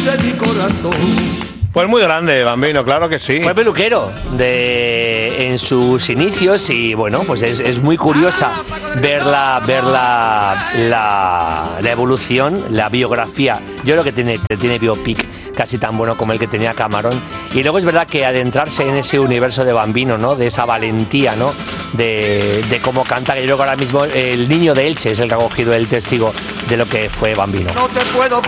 de mi corazón. Pues muy grande, Bambino, claro que sí. Fue peluquero en sus inicios y bueno, pues es muy curiosa ver la evolución, la biografía. Yo creo que tiene biopic casi tan bueno como el que tenía Camarón. Y luego es verdad que adentrarse en ese universo de Bambino, ¿no? De esa valentía, ¿no? De cómo canta, que yo creo que ahora mismo el niño de Elche es el que ha cogido el testigo de lo que fue Bambino. No te puedo